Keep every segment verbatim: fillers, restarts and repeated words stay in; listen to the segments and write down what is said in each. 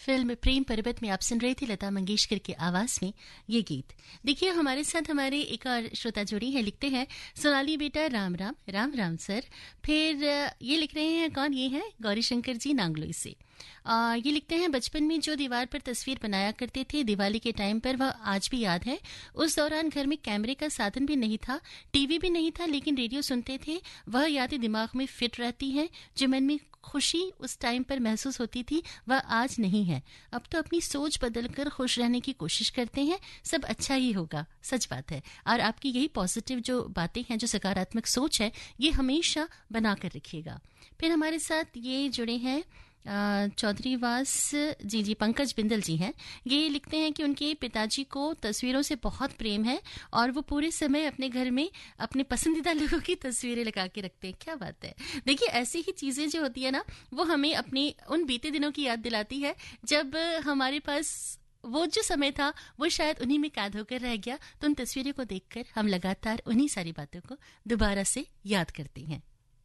Film प्रेम पर्वत में आप सुन रहे थे लता मंगेशकर की आवाज में ये गीत। देखिए हमारे साथ हमारे एक और श्रोता जुड़ी है, लिखते हैं सोनाली बेटा राम राम राम राम सर। फिर ये लिख रहे हैं, कौन ये है, गौरी शंकर जी नांगलोई से। आ, ये लिखते हैं बचपन में जो दीवार पर तस्वीर बनाया करते थे दिवाली के टाइम पर, वह आज भी याद है। उस दौरान घर में कैमरे का साधन भी नहीं था, टीवी भी नहीं था, लेकिन रेडियो सुनते थे। वह यादें दिमाग में फिट रहती हैं। जो मन में खुशी उस टाइम पर महसूस होती थी वह आज नहीं है। अब तो अपनी सोच बदलकर खुश रहने की कोशिश करते हैं, सब अच्छा ही होगा। सच बात है। और आपकी यही पॉजिटिव जो बातें हैं, जो सकारात्मक सोच है, ये हमेशा बना कर रखिएगा। फिर हमारे साथ ये जुड़े हैं चौधरी वास जी जी पंकज बिंदल जी हैं। ये लिखते हैं कि उनके पिताजी को तस्वीरों से बहुत प्रेम है और वो पूरे समय अपने घर में अपने पसंदीदा लोगों की तस्वीरें लगा के रखते हैं। क्या बात है। देखिए ऐसी ही चीजें जो होती है ना, वो हमें अपने उन बीते दिनों की याद दिलाती है जब हमारे पास वो जो समय था वो शायद उन्हीं में कैद होकर रह गया। तो उन तस्वीरों को देखकर हम लगातार उन्हीं सारी बातों को दोबारा से याद करते हैं।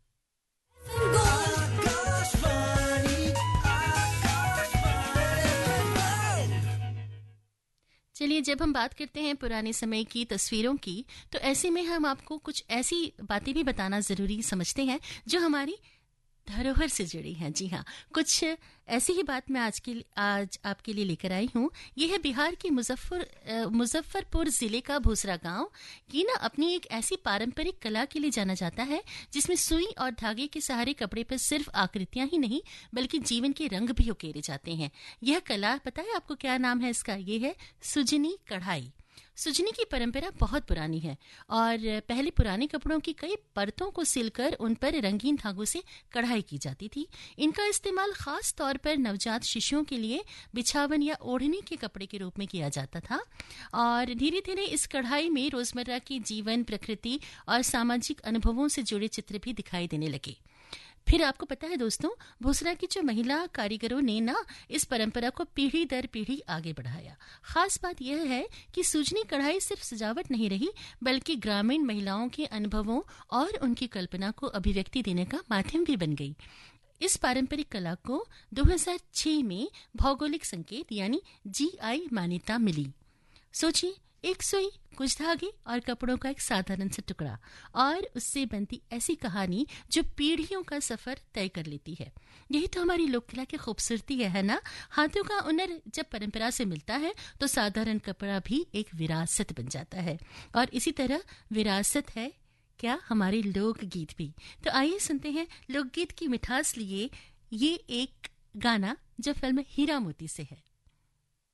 चलिए, जब हम बात करते हैं पुराने समय की तस्वीरों की, तो ऐसे में हम आपको कुछ ऐसी बातें भी बताना जरूरी समझते हैं जो हमारी धरोहर से जुड़ी हैं। जी हाँ, कुछ ऐसी ही बात मैं आज के आज आपके लिए लेकर आई हूँ। ये है बिहार के मुजफ्फर मुजफ्फरपुर जिले का भूसरा गांव। ये ना अपनी एक ऐसी पारंपरिक कला के लिए जाना जाता है जिसमें सुई और धागे के सहारे कपड़े पर सिर्फ आकृतियां ही नहीं बल्कि जीवन के रंग भी उकेरे जाते हैं। यह कला, पता है आपको क्या नाम है इसका? ये है सुजनी कढ़ाई। सुजनी की परंपरा बहुत पुरानी है और पहले पुराने कपड़ों की कई परतों को सिलकर उन पर रंगीन धागों से कढ़ाई की जाती थी। इनका इस्तेमाल खास तौर पर नवजात शिशुओं के लिए बिछावन या ओढ़ने के कपड़े के रूप में किया जाता था और धीरे धीरे इस कढ़ाई में रोजमर्रा की जीवन, प्रकृति और सामाजिक अनुभवों से जुड़े चित्र भी दिखाई देने लगे। फिर आपको पता है दोस्तों, भूसरा की जो महिला कारीगरों ने ना इस परंपरा को पीढ़ी दर पीढ़ी आगे बढ़ाया। खास बात यह है कि सुजनी कढ़ाई सिर्फ सजावट नहीं रही बल्कि ग्रामीण महिलाओं के अनुभवों और उनकी कल्पना को अभिव्यक्ति देने का माध्यम भी बन गई। इस पारंपरिक कला को दो हज़ार छह में भौगोलिक संकेत यानी जी आई मान्यता मिली। सोचिए, एक सुई, कुछ धागे और कपड़ों का एक साधारण सा टुकड़ा और उससे बनती ऐसी कहानी जो पीढ़ियों का सफर तय कर लेती है। यही तो हमारी लोक कला की खूबसूरती है, है ना? हाथों का हुनर जब परंपरा से मिलता है तो साधारण कपड़ा भी एक विरासत बन जाता है और इसी तरह विरासत है क्या हमारे लोकगीत भी। तो आइए सुनते हैं लोकगीत की मिठास लिए ये एक गाना जो फिल्म हीरा मोती से है।